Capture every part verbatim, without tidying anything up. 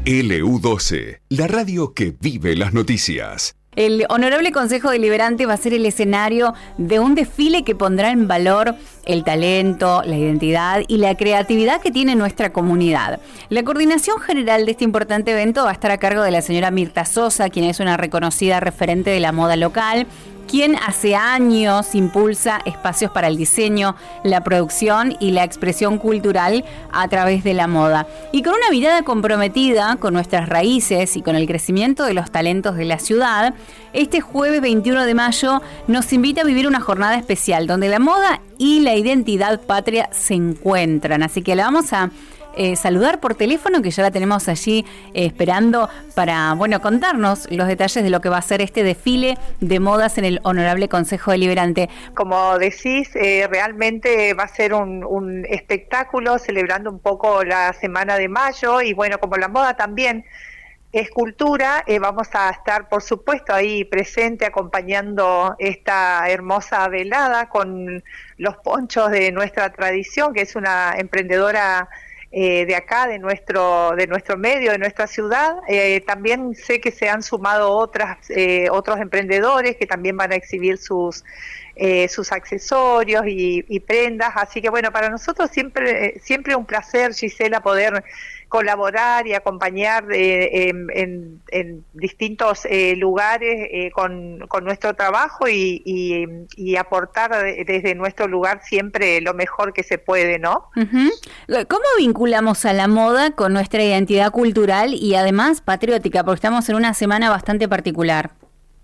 L U doce, la radio que vive las noticias. El Honorable Consejo Deliberante va a ser el escenario de un desfile que pondrá en valor el talento, la identidad y la creatividad que tiene nuestra comunidad. La coordinación general de este importante evento va a estar a cargo de la señora Mirta Sosa, quien es una reconocida referente de la moda local, quien hace años impulsa espacios para el diseño, la producción y la expresión cultural a través de la moda. Y con una mirada comprometida con nuestras raíces y con el crecimiento de los talentos de la ciudad, este jueves veintiuno de mayo nos invita a vivir una jornada especial donde la moda y la identidad patria se encuentran. Así que la vamos a Eh, saludar por teléfono, que ya la tenemos allí eh, esperando para, bueno, contarnos los detalles de lo que va a ser este desfile de modas en el Honorable Consejo Deliberante. Como decís, eh, realmente va a ser un, un espectáculo celebrando un poco la Semana de Mayo y bueno, como la moda también es cultura, eh, vamos a estar por supuesto ahí presente acompañando esta hermosa velada con los ponchos de nuestra tradición, que es una emprendedora Eh, de acá, de nuestro de nuestro medio, de nuestra ciudad. Eh, también sé que se han sumado otras eh, otros emprendedores que también van a exhibir sus eh, sus accesorios y, y prendas, así que bueno, para nosotros siempre siempre un placer, Gisela, poder colaborar y acompañar eh, en, en, en distintos eh, lugares eh, con, con nuestro trabajo y, y, y aportar desde nuestro lugar siempre lo mejor que se puede, ¿no? Uh-huh. ¿Cómo vinculamos a la moda con nuestra identidad cultural y además patriótica? Porque estamos en una semana bastante particular.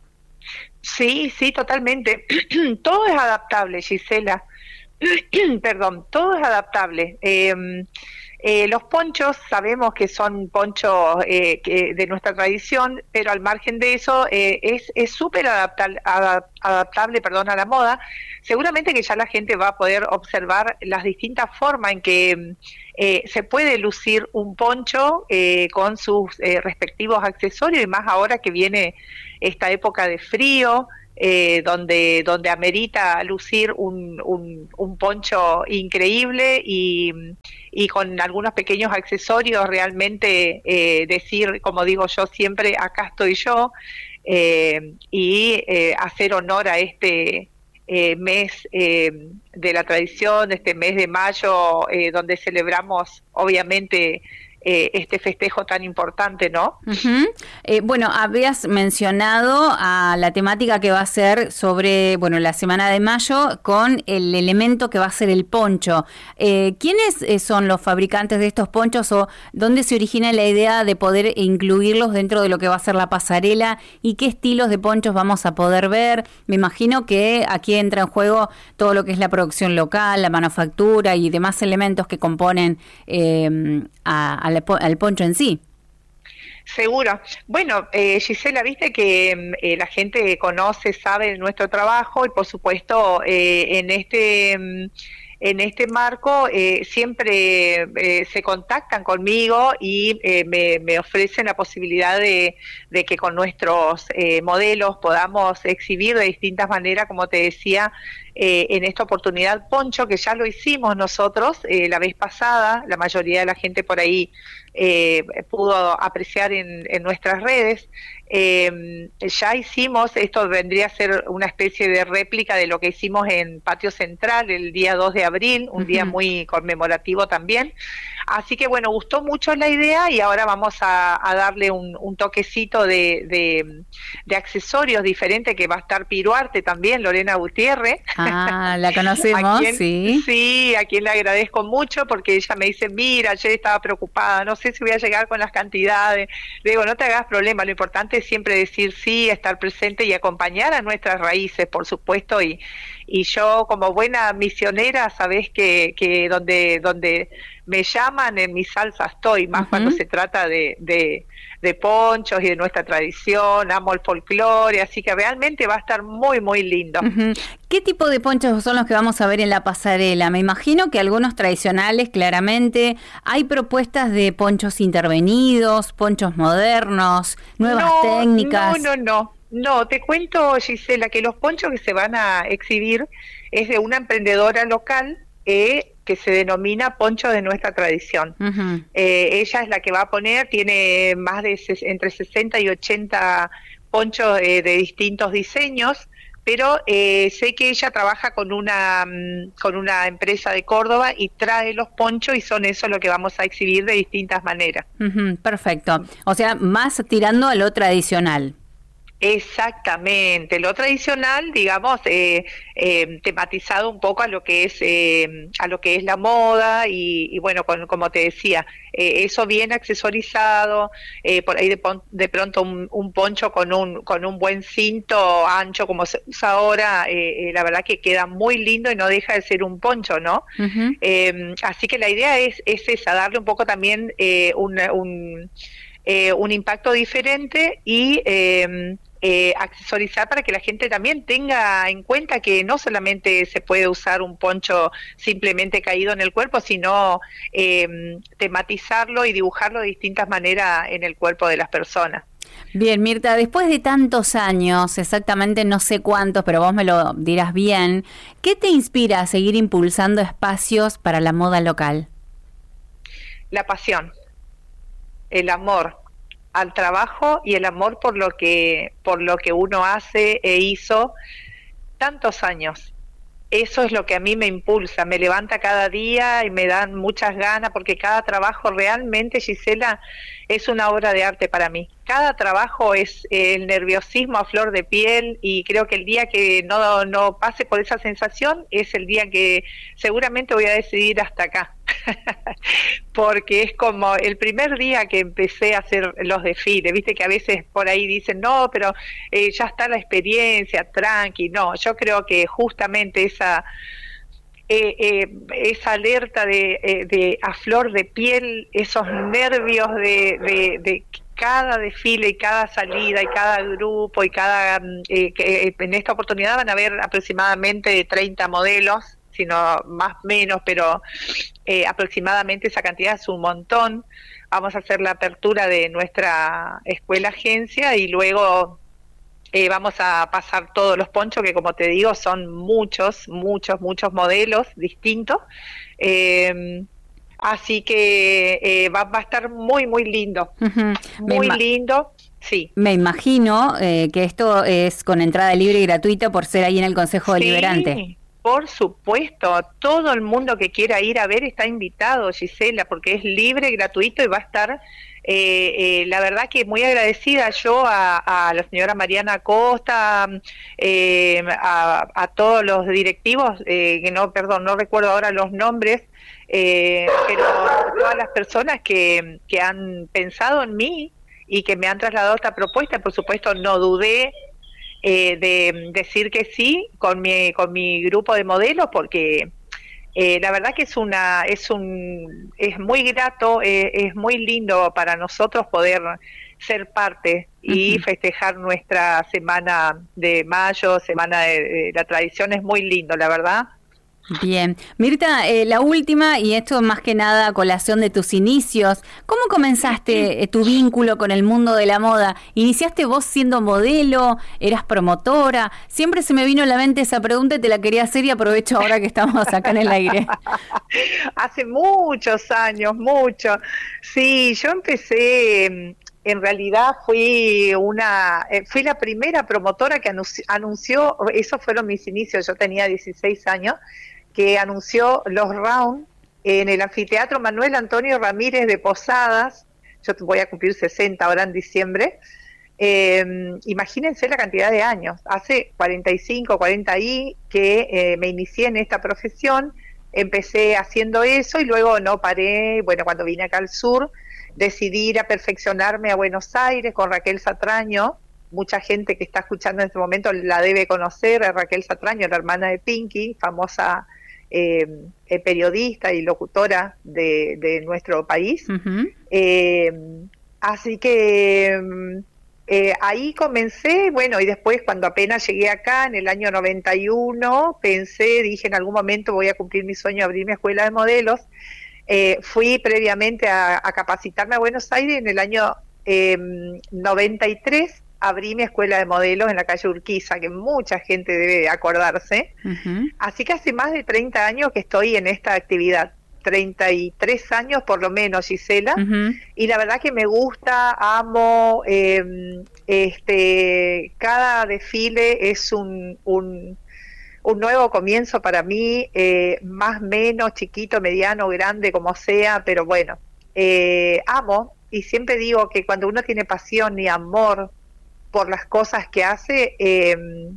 Sí, sí, totalmente. Todo es adaptable, Gisela. Perdón, todo es adaptable. Eh, Eh, los ponchos sabemos que son ponchos eh, que de nuestra tradición, pero al margen de eso eh, es es súper adaptable, adaptable perdón, a la moda. Seguramente que ya la gente va a poder observar las distintas formas en que eh, se puede lucir un poncho eh, con sus eh, respectivos accesorios, y más ahora que viene esta época de frío, Eh, donde donde amerita lucir un, un, un poncho increíble y, y con algunos pequeños accesorios realmente eh, decir, como digo yo siempre, acá estoy yo, eh, y eh, hacer honor a este eh, mes eh, de la tradición, este mes de mayo, eh, donde celebramos obviamente Eh, este festejo tan importante, ¿no? Uh-huh. Eh, bueno, habías mencionado a la temática que va a ser sobre, bueno, la Semana de Mayo con el elemento que va a ser el poncho. Eh, ¿Quiénes eh, son los fabricantes de estos ponchos o dónde se origina la idea de poder incluirlos dentro de lo que va a ser la pasarela y qué estilos de ponchos vamos a poder ver? Me imagino que aquí entra en juego todo lo que es la producción local, la manufactura y demás elementos que componen eh, a, a la al poncho en sí. Seguro. Bueno, eh, Gisela, viste que eh, la gente conoce, sabe nuestro trabajo y por supuesto eh, en este en este marco eh, siempre eh, se contactan conmigo y eh, me, me ofrecen la posibilidad de, de que con nuestros eh, modelos podamos exhibir de distintas maneras, como te decía, eh, en esta oportunidad poncho, que ya lo hicimos nosotros eh, la vez pasada, la mayoría de la gente por ahí eh, pudo apreciar en, en nuestras redes. Eh, ya hicimos, esto vendría a ser una especie de réplica de lo que hicimos en Patio Central el día dos de abril, un uh-huh. día muy conmemorativo también. Así que bueno, gustó mucho la idea y ahora vamos a, a darle un, un toquecito de, de, de accesorios diferentes, que va a estar Piruarte también, Lorena Gutiérrez. Ah, la conocemos, quien, sí. Sí, a quien le agradezco mucho porque ella me dice, mira, ayer estaba preocupada, no sé si voy a llegar con las cantidades. Le digo, no te hagas problema, lo importante es siempre decir sí, estar presente y acompañar a nuestras raíces, por supuesto, y, y yo como buena misionera, sabés que, que donde, donde me llaman, en mi salsa estoy, más uh-huh. cuando se trata de, de, de ponchos y de nuestra tradición, amo el folclore, así que realmente va a estar muy, muy lindo. Uh-huh. ¿Qué tipo de ponchos son los que vamos a ver en la pasarela? Me imagino que algunos tradicionales, claramente. ¿Hay propuestas de ponchos intervenidos, ponchos modernos, nuevas no, técnicas? No, no, no. No, te cuento, Gisela, que los ponchos que se van a exhibir es de una emprendedora local eh, que se denomina Poncho de Nuestra Tradición. Uh-huh. Eh, ella es la que va a poner, tiene más de ses- entre sesenta y ochenta ponchos eh, de distintos diseños, pero eh, sé que ella trabaja con una con una empresa de Córdoba y trae los ponchos y son eso lo que vamos a exhibir de distintas maneras. Uh-huh, perfecto. O sea, más tirando a lo tradicional. Exactamente, lo tradicional, digamos, eh, eh, tematizado un poco a lo que es eh, a lo que es la moda y, y bueno, con, como te decía, eh, eso bien accesorizado, eh, por ahí de, pon, de pronto un, un poncho con un con un buen cinto ancho como se usa ahora, eh, eh, la verdad que queda muy lindo y no deja de ser un poncho, ¿no? Uh-huh. Eh, así que la idea es, es esa, darle un poco también eh, un, un, eh, un impacto diferente y eh, Eh, accesorizar para que la gente también tenga en cuenta que no solamente se puede usar un poncho simplemente caído en el cuerpo, sino eh, tematizarlo y dibujarlo de distintas maneras en el cuerpo de las personas. Bien, Mirta, después de tantos años, exactamente no sé cuántos, pero vos me lo dirás bien, ¿qué te inspira a seguir impulsando espacios para la moda local? La pasión, el amor al trabajo y el amor por lo que por lo que uno hace e hizo tantos años. Eso es lo que a mí me impulsa, me levanta cada día y me dan muchas ganas, porque cada trabajo realmente, Gisela, es una obra de arte para mí. Cada trabajo es el nerviosismo a flor de piel y creo que el día que no, no pase por esa sensación es el día que seguramente voy a decidir hasta acá. Porque es como el primer día que empecé a hacer los desfiles, viste que a veces por ahí dicen, no, pero eh, ya está la experiencia, tranqui, no, yo creo que justamente esa eh, eh, esa alerta de, eh, de a flor de piel, esos nervios de, de, de cada desfile y cada salida y cada grupo y cada, eh, que en esta oportunidad van a haber aproximadamente treinta modelos, sino más o menos, pero eh, aproximadamente esa cantidad es un montón. Vamos a hacer la apertura de nuestra escuela agencia y luego eh, vamos a pasar todos los ponchos, que como te digo son muchos, muchos, muchos modelos distintos. Eh, así que eh, va, va a estar muy, muy lindo, uh-huh. muy lindo. Sí. Me imagino eh, que esto es con entrada libre y gratuita por ser ahí en el Consejo sí. Deliberante. Por supuesto, todo el mundo que quiera ir a ver está invitado, Gisela, porque es libre, gratuito y va a estar, eh, eh, la verdad que muy agradecida yo a, a la señora Mariana Costa, eh, a, a todos los directivos, eh, que no, perdón, no recuerdo ahora los nombres, eh, pero todas las personas que, que han pensado en mí y que me han trasladado esta propuesta, por supuesto no dudé Eh, de decir que sí con mi con mi grupo de modelos, porque eh, la verdad que es una es un es muy grato, eh, es muy lindo para nosotros poder ser parte y uh-huh. festejar nuestra semana de mayo, semana de, de la tradición, es muy lindo, la verdad. Bien. Mirta, eh, la última, y esto más que nada a colación de tus inicios, ¿cómo comenzaste eh, tu vínculo con el mundo de la moda? ¿Iniciaste vos siendo modelo? ¿Eras promotora? Siempre se me vino a la mente esa pregunta y te la quería hacer y aprovecho ahora que estamos acá en el aire. Hace muchos años, mucho. Sí, yo empecé... En realidad fui una, eh, fui la primera promotora que anunció, anunció, esos fueron mis inicios, yo tenía dieciséis años, que anunció los rounds en el anfiteatro Manuel Antonio Ramírez de Posadas. Yo voy a cumplir sesenta ahora en diciembre. Eh, imagínense la cantidad de años, hace cuarenta y cinco, cuarenta y que eh, me inicié en esta profesión, empecé haciendo eso y luego no paré. Bueno, cuando vine acá al sur, decidí ir a perfeccionarme a Buenos Aires con Raquel Satraño. Mucha gente que está escuchando en este momento la debe conocer, a Raquel Satraño, la hermana de Pinky, famosa eh, eh, periodista y locutora de, de nuestro país. Uh-huh. Eh, así que eh, ahí comencé, bueno, y después cuando apenas llegué acá, en el año noventa y uno, pensé, dije en algún momento voy a cumplir mi sueño de abrir mi escuela de modelos. Eh, fui previamente a, a capacitarme a Buenos Aires en el año eh, noventa y tres, abrí mi escuela de modelos en la calle Urquiza, que mucha gente debe acordarse. Uh-huh. Así que hace más de treinta años que estoy en esta actividad. treinta y tres años por lo menos, Gisela, uh-huh. y la verdad que me gusta, amo, eh, este, cada desfile es un, un, un nuevo comienzo para mí, eh, más, menos, chiquito, mediano, grande, como sea, pero bueno, eh, amo, y siempre digo que cuando uno tiene pasión y amor por las cosas que hace, eh,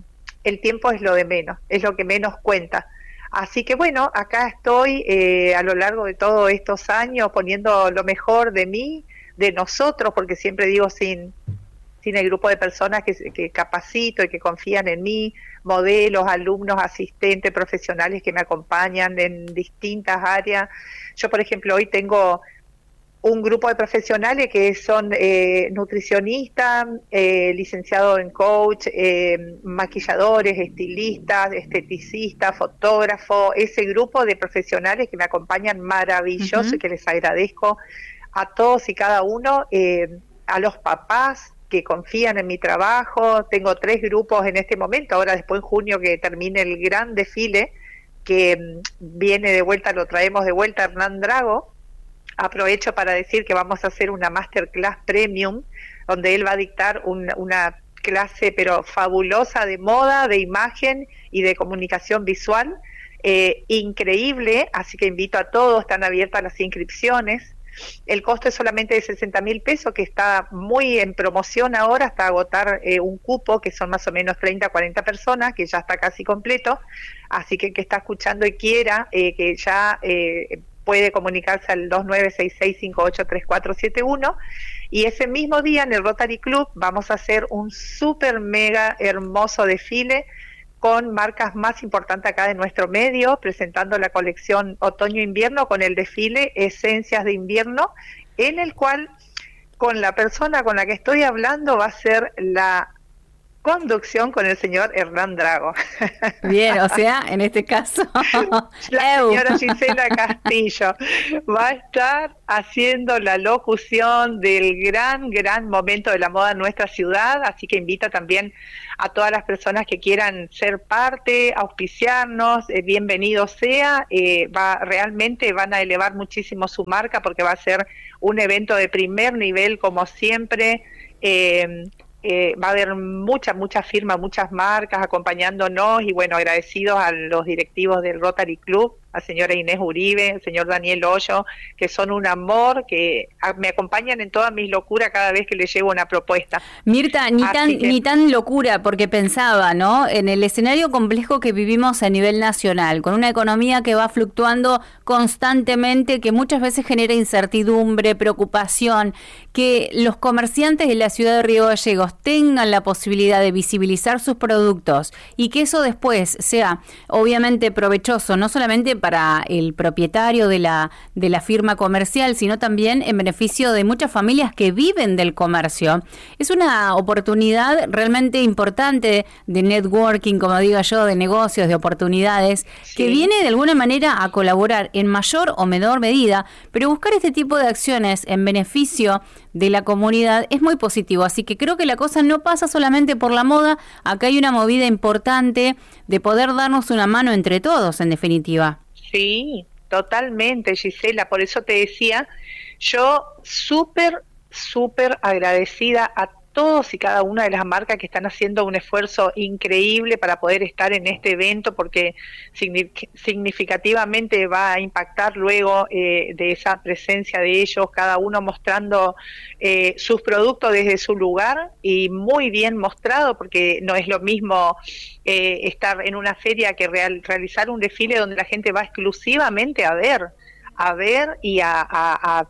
el tiempo es lo de menos, es lo que menos cuenta. Así que bueno, acá estoy eh, a lo largo de todos estos años poniendo lo mejor de mí, de nosotros, porque siempre digo sin, sin el grupo de personas que, que capacito y que confían en mí, modelos, alumnos, asistentes, profesionales que me acompañan en distintas áreas. Yo, por ejemplo, hoy tengo un grupo de profesionales que son eh, nutricionistas, eh, licenciados en coach, eh, maquilladores, estilistas, esteticistas, fotógrafos, ese grupo de profesionales que me acompañan maravilloso uh-huh. y que les agradezco a todos y cada uno, eh, a los papás que confían en mi trabajo. Tengo tres grupos en este momento, ahora después en junio que termine el gran desfile, que um, viene de vuelta, lo traemos de vuelta Hernán Drago. Aprovecho para decir que vamos a hacer una masterclass premium, donde él va a dictar un, una clase pero fabulosa de moda, de imagen y de comunicación visual, eh, increíble, así que invito a todos, están abiertas las inscripciones. El costo es solamente de sesenta mil pesos, que está muy en promoción ahora, hasta agotar eh, un cupo, que son más o menos treinta a cuarenta personas, que ya está casi completo, así que el que está escuchando y quiera, eh, que ya... Eh, puede comunicarse al dos nueve seis seis cinco ocho tres cuatro siete uno, y ese mismo día en el Rotary Club vamos a hacer un súper mega hermoso desfile con marcas más importantes acá de nuestro medio, presentando la colección otoño-invierno con el desfile Esencias de Invierno, en el cual con la persona con la que estoy hablando va a ser la conducción con el señor Hernán Drago. Bien, o sea, en este caso la señora Gisela Castillo va a estar haciendo la locución del gran, gran momento de la moda en nuestra ciudad, así que invita también a todas las personas que quieran ser parte, auspiciarnos, eh, bienvenido sea, eh, va realmente van a elevar muchísimo su marca, porque va a ser un evento de primer nivel como siempre. eh, Eh, va a haber muchas, muchas firmas, muchas marcas acompañándonos, y bueno, agradecidos a los directivos del Rotary Club, a señora Inés Uribe, al señor Daniel Hoyo, que son un amor, que a, me acompañan en todas mis locuras cada vez que les llevo una propuesta. Mirta, ni Así tan, que... ni tan locura, porque pensaba, ¿no?, en el escenario complejo que vivimos a nivel nacional, con una economía que va fluctuando constantemente, que muchas veces genera incertidumbre, preocupación, que los comerciantes de la ciudad de Río Gallegos tengan la posibilidad de visibilizar sus productos y que eso después sea obviamente provechoso, no solamente para el propietario de la, de la firma comercial, sino también en beneficio de muchas familias que viven del comercio. Es una oportunidad realmente importante de networking, como digo yo, de negocios, de oportunidades, sí, que viene de alguna manera a colaborar en mayor o menor medida, pero buscar este tipo de acciones en beneficio de la comunidad es muy positivo, así que creo que la cosa no pasa solamente por la moda, acá hay una movida importante de poder darnos una mano entre todos, en definitiva. Sí, totalmente, Gisela, por eso te decía, yo súper, súper agradecida a todos y cada una de las marcas que están haciendo un esfuerzo increíble para poder estar en este evento, porque significativamente va a impactar luego eh, de esa presencia de ellos, cada uno mostrando eh, sus productos desde su lugar, y muy bien mostrado, porque no es lo mismo eh, estar en una feria que real, realizar un desfile donde la gente va exclusivamente a ver, a ver y a... a, a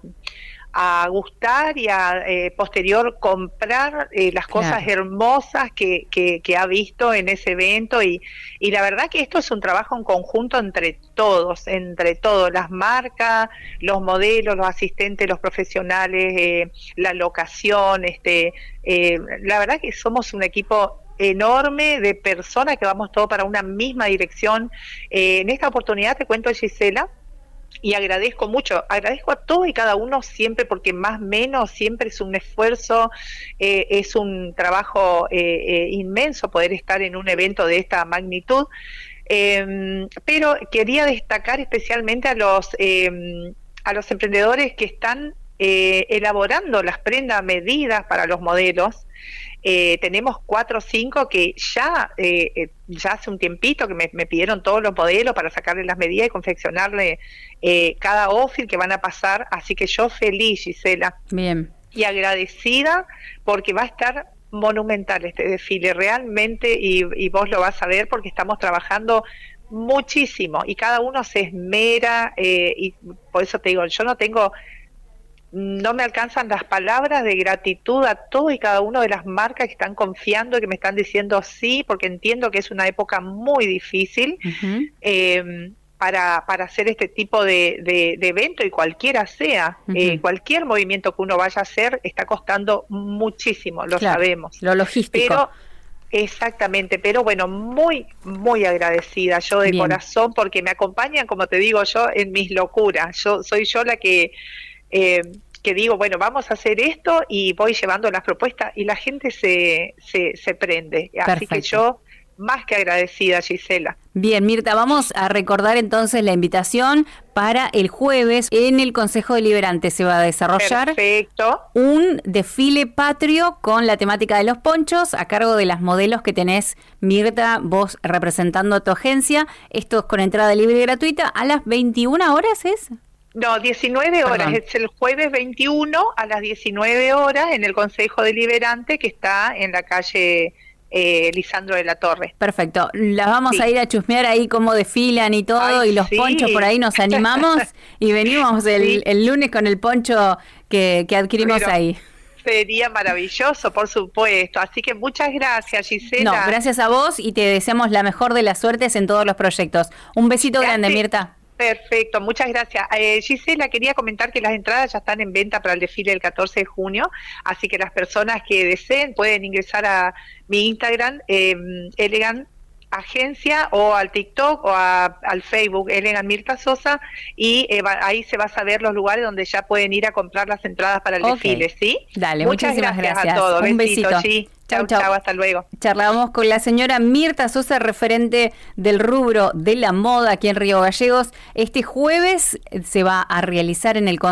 a gustar y a eh, posterior comprar eh, las cosas claro. hermosas que, que, que ha visto en ese evento, y, y la verdad que esto es un trabajo en conjunto entre todos, entre todos, las marcas, los modelos, los asistentes, los profesionales, eh, la locación, este, eh, la verdad que somos un equipo enorme de personas que vamos todos para una misma dirección. Eh, en esta oportunidad te cuento, Gisela, y agradezco mucho, agradezco a todos y cada uno siempre, porque más o menos siempre es un esfuerzo, eh, es un trabajo eh, eh, inmenso poder estar en un evento de esta magnitud, eh, pero quería destacar especialmente a los, eh, a los emprendedores que están eh, elaborando las prendas medidas para los modelos. Eh, tenemos cuatro o cinco que ya eh, ya hace un tiempito que me, me pidieron todos los modelos para sacarle las medidas y confeccionarle eh, cada outfit que van a pasar, así que yo feliz, Gisela. Bien. Y agradecida porque va a estar monumental este desfile realmente, y, y vos lo vas a ver porque estamos trabajando muchísimo y cada uno se esmera, eh, y por eso te digo, yo no tengo... no me alcanzan las palabras de gratitud a todo y cada una de las marcas que están confiando y que me están diciendo sí, porque entiendo que es una época muy difícil uh-huh. eh, para, para hacer este tipo de, de, de evento, y cualquiera sea, uh-huh. eh, cualquier movimiento que uno vaya a hacer está costando muchísimo, lo claro, sabemos. Lo logístico. Pero, exactamente, pero bueno, muy, muy agradecida yo de Bien. corazón, porque me acompañan, como te digo yo, en mis locuras. Yo soy yo la que... Eh, que digo, bueno, vamos a hacer esto, y voy llevando las propuestas y la gente se, se, se prende. Perfecto. Así que yo, más que agradecida, Gisela. Bien, Mirta, vamos a recordar entonces la invitación para el jueves. En el Consejo Deliberante se va a desarrollar Perfecto. un desfile patrio con la temática de los ponchos a cargo de las modelos que tenés, Mirta, vos representando a tu agencia. Esto es con entrada libre y gratuita a las veintiuna horas, ¿es? No, diecinueve horas, Perdón. es el jueves veintiuno a las diecinueve horas en el Consejo Deliberante, que está en la calle eh, Lisandro de la Torre. Perfecto, las vamos sí. a ir a chusmear ahí cómo desfilan y todo. Ay, y los sí. ponchos por ahí nos animamos y venimos el, sí. el lunes con el poncho que, que adquirimos Pero... ahí. Sería maravilloso, por supuesto. Así que muchas gracias, Gisela. No, gracias a vos y te deseamos la mejor de las suertes en todos los proyectos. Un besito gracias. grande, Mirta. Perfecto, muchas gracias. Eh, Gisela, quería comentar que las entradas ya están en venta para el desfile del catorce de junio, así que las personas que deseen pueden ingresar a mi Instagram, eh, Elegant Agencia, o al TikTok o a, al Facebook, Elegant Mirta Sosa, y eh, va, ahí se va a saber los lugares donde ya pueden ir a comprar las entradas para el okay. desfile, ¿sí? Dale, muchas gracias, gracias a todos. Un Besito, besito. Sí. Chau, chau, chau, hasta luego. Charlábamos con la señora Mirta Sosa, referente del rubro de la moda aquí en Río Gallegos. Este jueves se va a realizar en el